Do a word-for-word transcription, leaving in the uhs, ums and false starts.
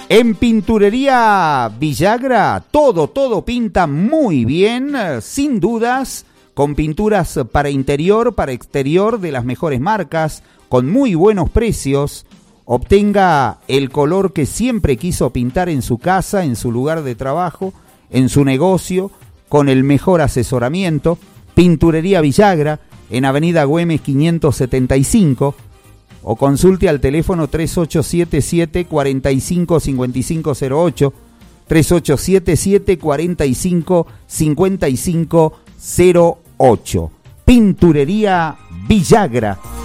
En Pinturería Villagra, todo, todo pinta muy bien, sin dudas, con pinturas para interior, para exterior de las mejores marcas, con muy buenos precios. Obtenga el color que siempre quiso pintar en su casa, en su lugar de trabajo, en su negocio, con el mejor asesoramiento. Pinturería Villagra, en Avenida Güemes quinientos setenta y cinco, o consulte al teléfono tres ocho siete siete, cuatro cinco, cinco cinco cero ocho, tres ocho siete siete, cuatro cinco, cinco cinco cero ocho. Pinturería Villagra.